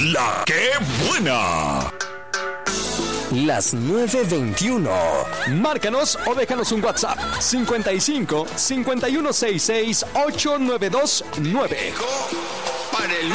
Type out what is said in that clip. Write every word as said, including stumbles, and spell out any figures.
La que buena. Las nueve veintiuno. Márcanos o déjanos un WhatsApp. cincuenta y cinco, cincuenta y uno sesenta y seis, ochenta y nueve veintinueve. Para el